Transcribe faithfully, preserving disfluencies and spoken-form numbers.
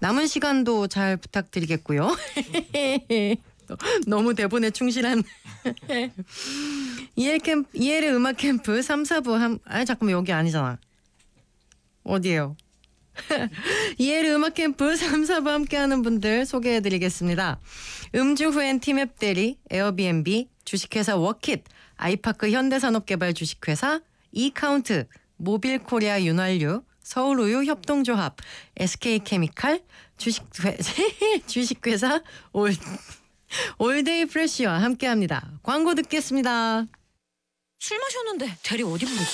남은 시간도 잘 부탁드리겠고요. 너무 대본에 충실한 이엘 캠 이엘의 음악 캠프 삼, 사부 한 아 잠깐만 여기 아니잖아. 어디예요? 이엘의 음악 캠프 삼, 사부 함께하는 분들 소개해드리겠습니다. 음주 후엔 티맵 대리, 에어비앤비, 주식회사 워킷, 아이파크 현대산업개발 주식회사, 이카운트, 모빌코리아 윤활유, 서울우유 협동조합, 에스케이케미칼, 주식회, 주식회사 올, 올데이 프레쉬와 함께합니다. 광고 듣겠습니다. 술 마셨는데 대리 어디 보고 있어?